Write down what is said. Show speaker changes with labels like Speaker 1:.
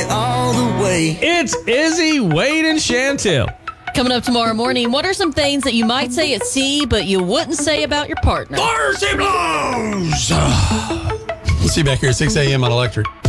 Speaker 1: me all the way.
Speaker 2: It's Izzy, Wade, and Chantel.
Speaker 3: Coming up tomorrow morning, what are some things that you might say at sea, but you wouldn't say about your partner?
Speaker 2: Fire she blows!
Speaker 4: We'll see you back here at 6 a.m. on Electric.